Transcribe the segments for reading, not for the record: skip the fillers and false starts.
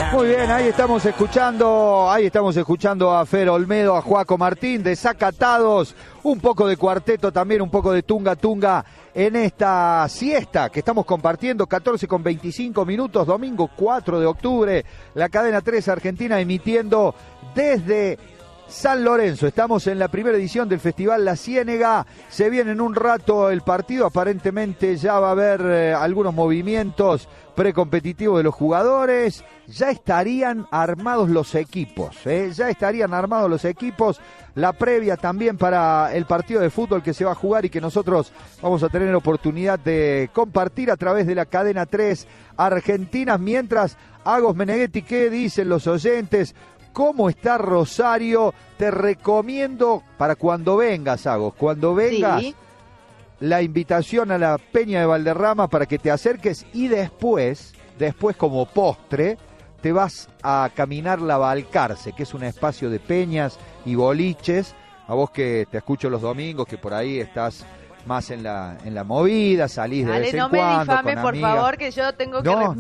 Muy bien, ahí estamos escuchando a Fer Olmedo, a Joaco Martín, Desacatados, un poco de cuarteto también, un poco de tunga tunga en esta siesta que estamos compartiendo, 14:25, domingo 4 de octubre, la cadena 3 Argentina emitiendo desde San Lorenzo. Estamos en la primera edición del Festival La Ciénega. Se viene en un rato el partido. Aparentemente ya va a haber algunos movimientos precompetitivos de los jugadores. Ya estarían armados los equipos. Ya estarían armados los equipos. La previa también para el partido de fútbol que se va a jugar y que nosotros vamos a tener oportunidad de compartir a través de la cadena 3 Argentinas. Mientras, Agos Meneghetti, ¿qué dicen los oyentes? ¿Cómo está Rosario? Te recomiendo para cuando vengas, Agos, cuando vengas, sí, la invitación a la Peña de Valderrama para que te acerques y después como postre, te vas a caminar la Balcarce, que es un espacio de peñas y boliches. A vos que te escucho los domingos, que por ahí estás más en la movida, salís de vez en cuando. No me difames, por favor, que yo tengo que... No.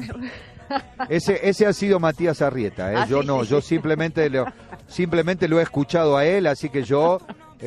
Ese ha sido Matías Arrieta, yo no, yo simplemente lo he escuchado a él, así que yo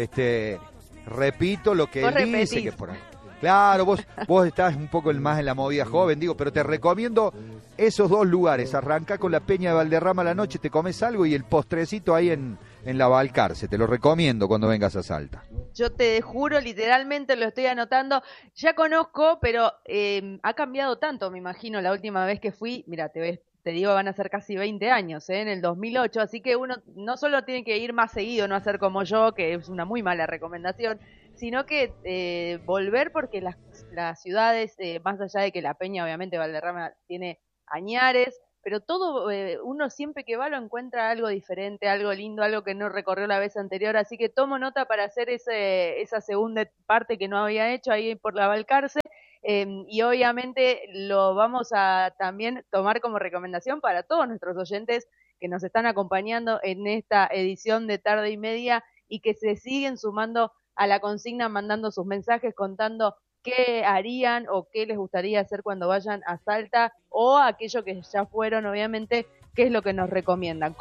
repito lo que él dice, que por ahí. Claro, vos estás un poco más en la movida joven, digo, pero te recomiendo esos dos lugares. Arrancá con la Peña de Valderrama a la noche, te comes algo y el postrecito ahí en la Balcarce. Te lo recomiendo cuando vengas a Salta. Yo te juro, literalmente lo estoy anotando. Ya conozco, pero ha cambiado tanto, me imagino, la última vez que fui. Mira, te digo, van a ser casi 20 años, en el 2008. Así que uno no solo tiene que ir más seguido, no hacer como yo, que es una muy mala recomendación, sino que volver porque las ciudades, más allá de que la Peña, obviamente, Valderrama tiene añares, pero todo, uno siempre que va lo encuentra algo diferente, algo lindo, algo que no recorrió la vez anterior, así que tomo nota para hacer esa segunda parte que no había hecho ahí por la Balcarce, y obviamente lo vamos a también tomar como recomendación para todos nuestros oyentes que nos están acompañando en esta edición de Tarde y Media y que se siguen sumando a la consigna, mandando sus mensajes, contando qué harían o qué les gustaría hacer cuando vayan a Salta, o aquello que ya fueron, obviamente, qué es lo que nos recomiendan.